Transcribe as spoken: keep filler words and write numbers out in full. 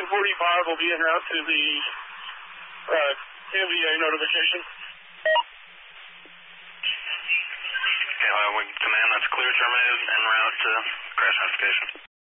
forty-five will be en route to the uh, M V A notification. Okay, uh, Command, that's clear, terminated, en route to crash notification.